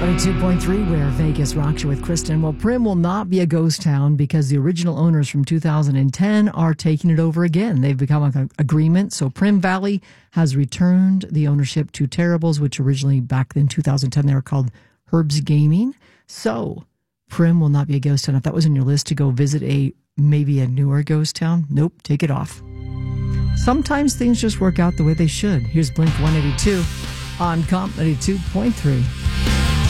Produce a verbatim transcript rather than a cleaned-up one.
two point three, where Vegas rocks you with Kristen. Well, Primm will not be a ghost town because the original owners from two thousand ten are taking it over again. They've become an agreement. So Primm Valley has returned the ownership to Terrible's, which originally back in two thousand ten, they were called Herb's Gaming. So Primm will not be a ghost town. If that was in your list to go visit a maybe a newer ghost town, nope, take it off. Sometimes things just work out the way they should. Here's Blink one eighty-two on Comp ninety-two point three.